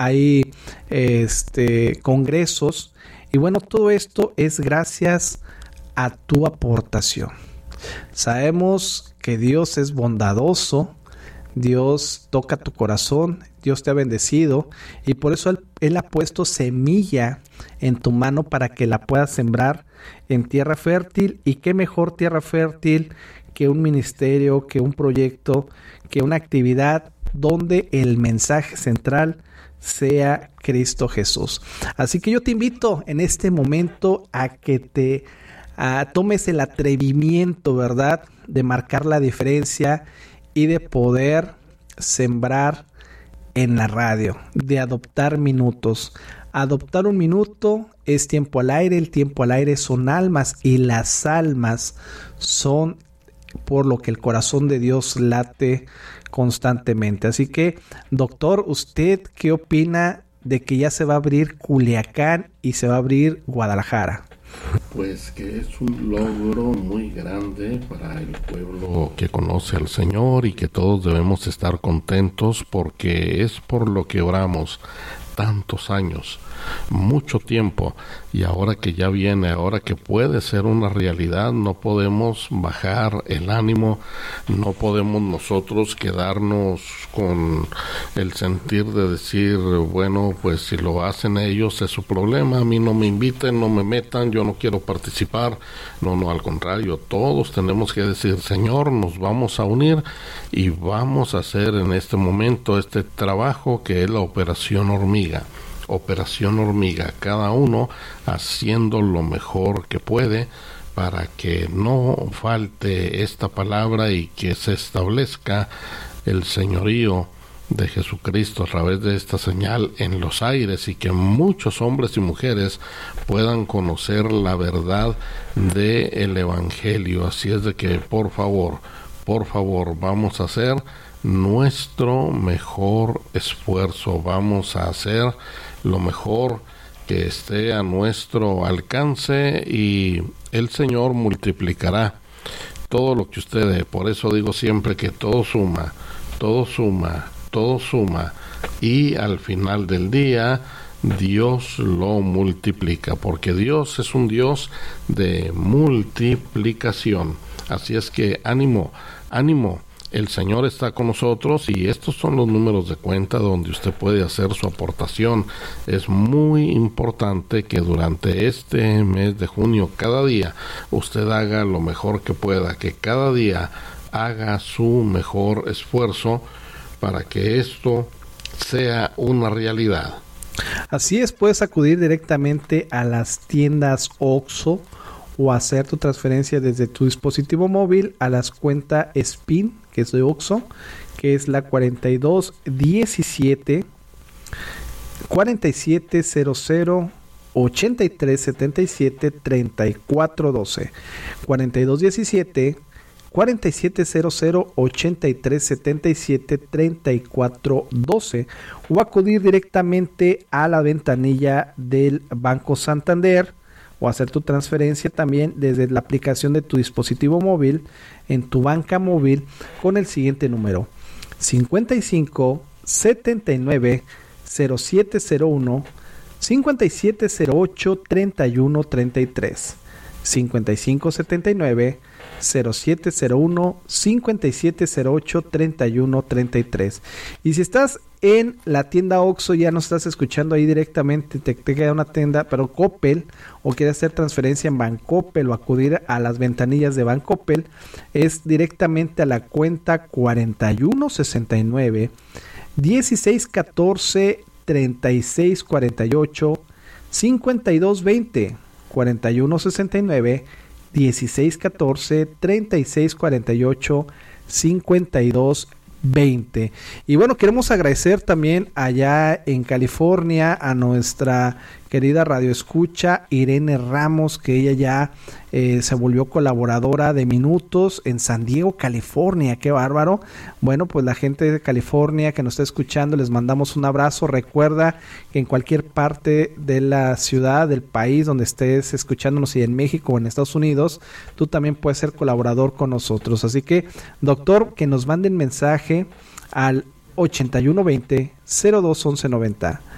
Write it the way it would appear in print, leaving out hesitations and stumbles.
hay congresos. Y bueno, todo esto es gracias a tu aportación. Sabemos que Dios es bondadoso, Dios toca tu corazón, Dios te ha bendecido y por eso Él ha puesto semilla en tu mano para que la puedas sembrar en tierra fértil. Y qué mejor tierra fértil que un ministerio, que un proyecto, que una actividad donde el mensaje central sea Cristo Jesús. Así que yo te invito en este momento a que te tomes el atrevimiento, ¿verdad?, de marcar la diferencia y de poder sembrar en la radio, de adoptar minutos. Adoptar un minuto es tiempo al aire, el tiempo al aire son almas y las almas son por lo que el corazón de Dios late constantemente. Así que, doctor, ¿usted qué opina de que ya se va a abrir Culiacán y se va a abrir Guadalajara? Pues que es un logro muy grande para el pueblo que conoce al Señor y que todos debemos estar contentos porque es por lo que oramos tantos años, mucho tiempo, y ahora que ya viene, ahora que puede ser una realidad, no podemos bajar el ánimo, no podemos nosotros quedarnos con el sentir de decir, bueno, pues si lo hacen ellos es su problema, a mí no me inviten, no me metan, yo no quiero participar. No, al contrario, todos tenemos que decir, Señor, nos vamos a unir y vamos a hacer en este momento este trabajo que es la Operación Hormiga, cada uno haciendo lo mejor que puede para que no falte esta palabra y que se establezca el señorío de Jesucristo a través de esta señal en los aires y que muchos hombres y mujeres puedan conocer la verdad del Evangelio. Así es de que por favor, vamos a hacer nuestro mejor esfuerzo, vamos a hacer lo mejor que esté a nuestro alcance y el Señor multiplicará todo lo que usted dé. Por eso digo siempre que todo suma y al final del día Dios lo multiplica, porque Dios es un Dios de multiplicación. Así es que ánimo, el Señor está con nosotros y estos son los números de cuenta donde usted puede hacer su aportación. Es muy importante que durante este mes de junio, cada día, usted haga lo mejor que pueda, que cada día haga su mejor esfuerzo para que esto sea una realidad. Así es, puedes acudir directamente a las tiendas OXXO o hacer tu transferencia desde tu dispositivo móvil a las cuentas SPIN, que es de OXXO, que es la 4217 4700 8377 3412 4217 4700 8377 3412 o acudir directamente a la ventanilla del Banco Santander o hacer tu transferencia también desde la aplicación de tu dispositivo móvil en tu banca móvil con el siguiente número: 55 79 0701 5708 31 33 55 79 0701 5708 31 33. Y si estás en la tienda OXXO, ya no estás escuchando ahí directamente, te queda una tienda, pero Coppel, o quieres hacer transferencia en Bancoppel o acudir a las ventanillas de Bancoppel, es directamente a la cuenta 4169 1614 3648 5220 4169 1614 3648 5220. Y bueno, queremos agradecer también allá en California a nuestra querida radioescucha Irene Ramos, que ella ya se volvió colaboradora de Minutos en San Diego, California. ¡Qué bárbaro! Bueno, pues la gente de California que nos está escuchando, les mandamos un abrazo. Recuerda que en cualquier parte de la ciudad, del país donde estés escuchándonos, si en México o en Estados Unidos, tú también puedes ser colaborador con nosotros. Así que, doctor, que nos manden mensaje al 8120 021190